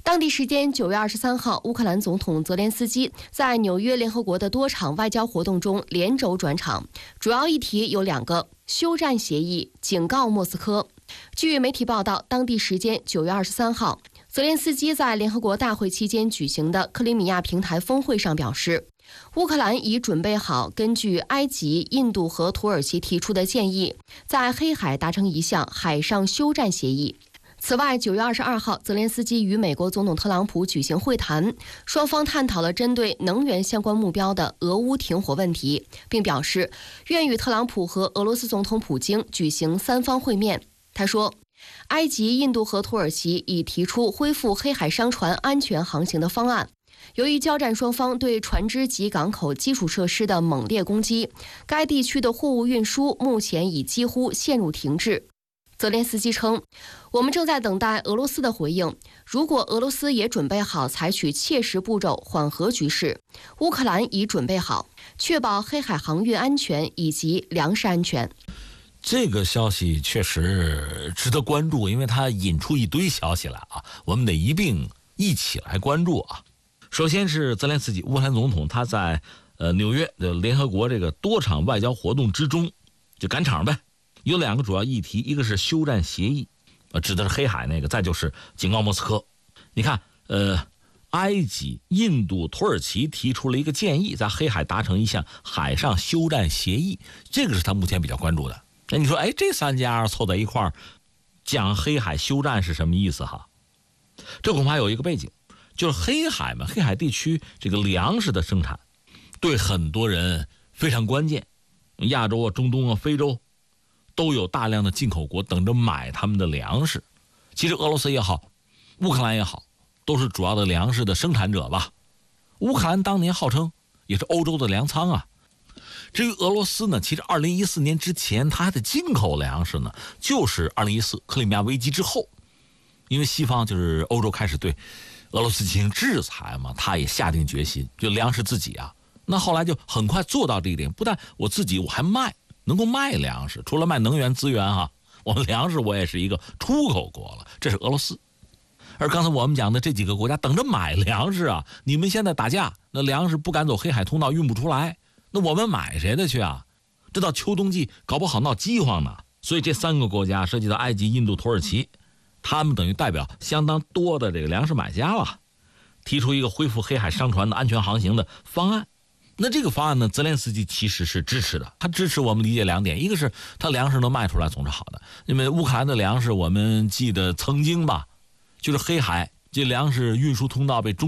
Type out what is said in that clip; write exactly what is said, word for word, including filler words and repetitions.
当地时间九月二十三号，乌克兰总统泽连斯基在纽约联合国的多场外交活动中连轴转场，主要议题有两个：休战协议、警告莫斯科。据媒体报道，当地时间九月二十三号，泽连斯基在联合国大会期间举行的克里米亚平台峰会上表示，乌克兰已准备好根据埃及、印度和土耳其提出的建议，在黑海达成一项海上休战协议。此外，九月二十二号，泽连斯基与美国总统特朗普举行会谈，双方探讨了针对能源相关目标的俄乌停火问题，并表示愿与特朗普和俄罗斯总统普京举行三方会面。他说，埃及、印度和土耳其已提出恢复黑海商船安全航行的方案。由于交战双方对船只及港口基础设施的猛烈攻击，该地区的货物运输目前已几乎陷入停滞。泽连斯基称，我们正在等待俄罗斯的回应，如果俄罗斯也准备好采取切实步骤缓和局势，乌克兰已准备好确保黑海航运安全以及粮食安全。 这个消息确实值得关注，因为它引出一堆消息来啊，我们得一并一起来关注啊。首先是泽连斯基，乌克兰总统，他在呃纽约的联合国这个多场外交活动之中就赶场呗。有两个主要议题，一个是休战协议，呃，指的是黑海那个，再就是警告莫斯科。你看，呃，埃及、印度、土耳其提出了一个建议，在黑海达成一项海上休战协议，这个是他目前比较关注的。那你说，哎，这三家凑在一块儿讲黑海休战是什么意思哈？这恐怕有一个背景，就是黑海嘛，黑海地区这个粮食的生产对很多人非常关键，亚洲啊、中东啊、非洲都有大量的进口国等着买他们的粮食。其实俄罗斯也好，乌克兰也好，都是主要的粮食的生产者吧。乌克兰当年号称也是欧洲的粮仓啊。至于俄罗斯呢，其实二零一四年之前它的进口粮食呢，就是二零一四克里米亚危机之后，因为西方就是欧洲开始对俄罗斯进行制裁嘛，他也下定决心就粮食自己啊。那后来就很快做到这一点，不但我自己我还卖，能够卖粮食，除了卖能源资源哈，我们粮食我也是一个出口国了，这是俄罗斯。而刚才我们讲的这几个国家等着买粮食啊，你们现在打架，那粮食不敢走黑海通道运不出来，那我们买谁的去啊？这到秋冬季搞不好闹饥荒呢。所以这三个国家涉及到埃及、印度、土耳其，他们等于代表相当多的这个粮食买家了，提出一个恢复黑海商船的安全航行的方案。那这个方案呢，泽连斯基其实是支持的。他支持我们理解两点，一个是他粮食能卖出来总是好的，因为乌克兰的粮食我们记得曾经吧，就是黑海这粮食运输通道被中